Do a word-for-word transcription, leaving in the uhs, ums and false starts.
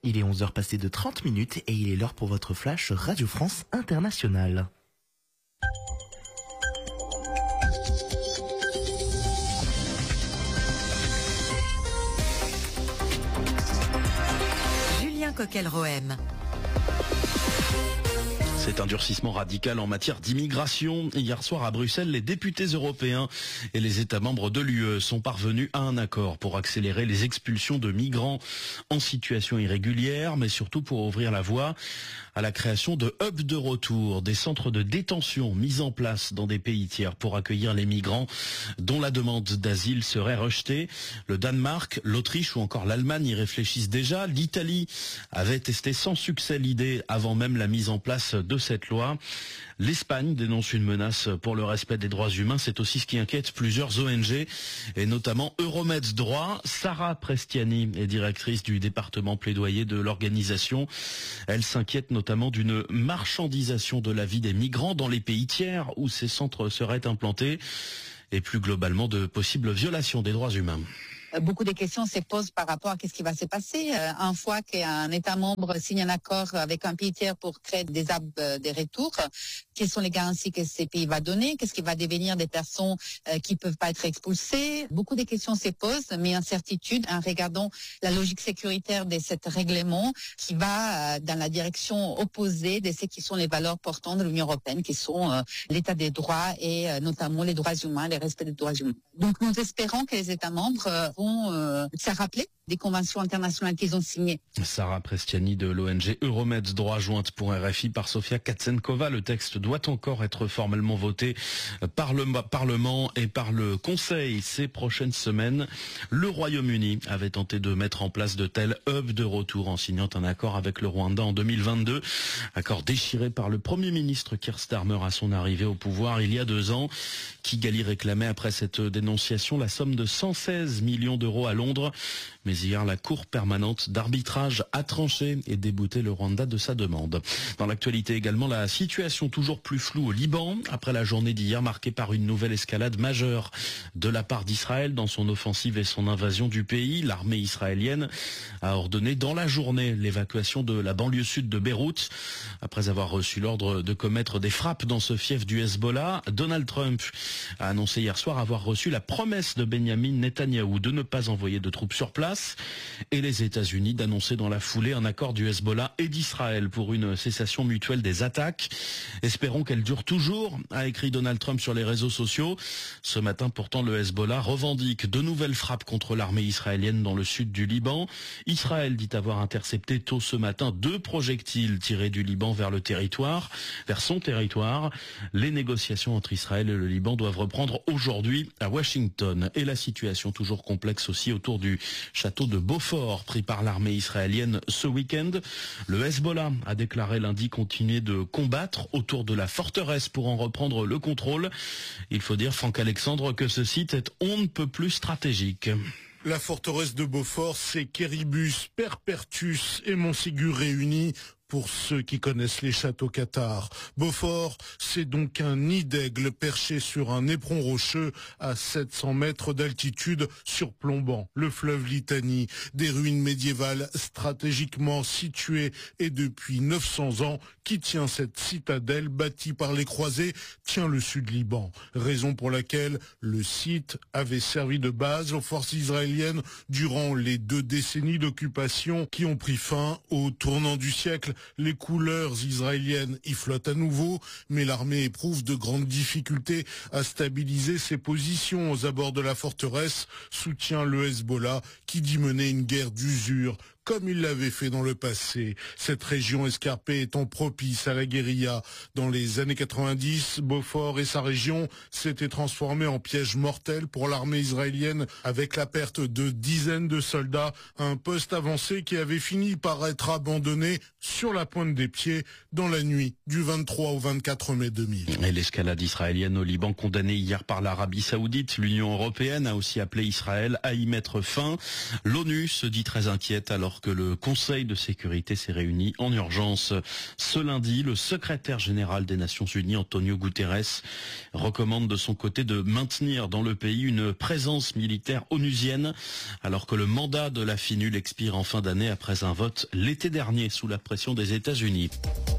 Il est onze heures passées de trente minutes et il est l'heure pour votre flash Radio France Internationale. Julien Coquel-Rohem. C'est un durcissement radical en matière d'immigration. Hier soir à Bruxelles, les députés européens et les États membres de l'U E sont parvenus à un accord pour accélérer les expulsions de migrants en situation irrégulière, mais surtout pour ouvrir la voie à la création de hubs de retour, des centres de détention mis en place dans des pays tiers pour accueillir les migrants dont la demande d'asile serait rejetée. Le Danemark, l'Autriche ou encore l'Allemagne y réfléchissent déjà. L'Italie avait testé sans succès l'idée avant même la mise en place de cette loi. L'Espagne dénonce une menace pour le respect des droits humains. C'est aussi ce qui inquiète plusieurs O N G et notamment Euromeds Droit. Sarah Prestiani est directrice du département plaidoyer de l'organisation. Elle s'inquiète notamment d'une marchandisation de la vie des migrants dans les pays tiers où ces centres seraient implantés et plus globalement de possibles violations des droits humains. Beaucoup de questions se posent par rapport à ce qui va se passer. Euh, une fois qu'un État membre signe un accord avec un pays tiers pour créer des hubs de retour, quelles sont les garanties que ces pays va donner? Qu'est-ce qui va devenir des personnes euh, qui peuvent pas être expulsées? Beaucoup de questions se posent, mais incertitude en regardant la logique sécuritaire de ce règlement qui va euh, dans la direction opposée de ce qui sont les valeurs portantes de l'Union européenne, qui sont euh, l'état des droits et euh, notamment les droits humains, le respect des droits humains. Donc nous espérons que les États membres euh, vont euh, se rappeler des conventions internationales qu'ils ont signées. Sarah Prestiani de l'O N G Euromeds Droit, jointe pour R F I par Sofia Katsenkova. Le texte doit encore être formellement voté par le Parlement et par le Conseil ces prochaines semaines. Le Royaume-Uni avait tenté de mettre en place de tels hubs de retour en signant un accord avec le Rwanda en deux mille vingt-deux. Accord déchiré par le Premier ministre Keir Starmer à son arrivée au pouvoir il y a deux ans. Kigali réclamait après cette dénonciation la somme de cent seize millions d'euros à Londres. Mais hier, la Cour permanente d'arbitrage a tranché et débouté le Rwanda de sa demande. Dans l'actualité également, la situation toujours plus floue au Liban, après la journée d'hier marquée par une nouvelle escalade majeure de la part d'Israël dans son offensive et son invasion du pays. L'armée israélienne a ordonné dans la journée l'évacuation de la banlieue sud de Beyrouth. Après avoir reçu l'ordre de commettre des frappes dans ce fief du Hezbollah, Donald Trump a annoncé hier soir avoir reçu la promesse de Benjamin Netanyahou de ne pas envoyer de troupes sur place et les États-Unis d'annoncer dans la foulée un accord du Hezbollah et d'Israël pour une cessation mutuelle des attaques. Espérons qu'elle dure toujours, a écrit Donald Trump sur les réseaux sociaux. Ce matin, pourtant, le Hezbollah revendique de nouvelles frappes contre l'armée israélienne dans le sud du Liban. Israël dit avoir intercepté tôt ce matin deux projectiles tirés du Liban vers le territoire, vers son territoire. Les négociations entre Israël et le Liban doivent reprendre aujourd'hui à Washington. Et la situation toujours complexe aussi autour du château de Beaufort pris par l'armée israélienne ce week-end. Le Hezbollah a déclaré lundi continuer de combattre autour de la forteresse pour en reprendre le contrôle. Il faut dire, Franck Alexandre, que ce site est on ne peut plus stratégique. La forteresse de Beaufort, c'est Quéribus, Perpertus et Montségur réunis. Pour ceux qui connaissent les châteaux cathares. Beaufort, c'est donc un nid d'aigle perché sur un éperon rocheux à sept cents mètres d'altitude surplombant le fleuve Litanie. Des ruines médiévales stratégiquement situées et depuis neuf cents ans qui tient cette citadelle bâtie par les croisés tient le sud Liban. Raison pour laquelle le site avait servi de base aux forces israéliennes durant les deux décennies d'occupation qui ont pris fin au tournant du siècle. Les couleurs israéliennes y flottent à nouveau, mais l'armée éprouve de grandes difficultés à stabiliser ses positions aux abords de la forteresse, soutient le Hezbollah qui dit mener une guerre d'usure comme il l'avait fait dans le passé. Cette région escarpée étant propice à la guérilla. Dans les années quatre-vingt-dix, Beaufort et sa région s'étaient transformés en piège mortel pour l'armée israélienne avec la perte de dizaines de soldats, un poste avancé qui avait fini par être abandonné sur la pointe des pieds dans la nuit du vingt-trois au vingt-quatre mai deux mille. Et l'escalade israélienne au Liban condamnée hier par l'Arabie Saoudite, l'Union européenne a aussi appelé Israël à y mettre fin. L'ONU se dit très inquiète alors alors que le Conseil de sécurité s'est réuni en urgence. Ce lundi, le secrétaire général des Nations Unies, Antonio Guterres, recommande de son côté de maintenir dans le pays une présence militaire onusienne, alors que le mandat de la FINUL expire en fin d'année après un vote l'été dernier sous la pression des États-Unis.